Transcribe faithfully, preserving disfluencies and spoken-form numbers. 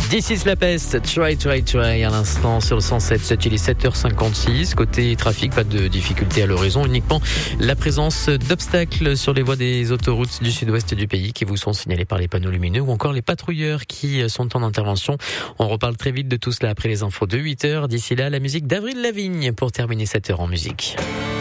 This is la peste, try, try, try, à l'instant sur le cent sept sept, il est sept heures cinquante-six. Côté trafic, pas de difficulté à l'horizon, uniquement la présence d'obstacles sur les voies des autoroutes du sud-ouest du pays qui vous sont signalés par les panneaux lumineux ou encore les patrouilleurs qui sont en intervention. On reparle très vite de tout cela après les infos de huit heures. D'ici là, la musique d'Avril Lavigne pour terminer cette heure en musique.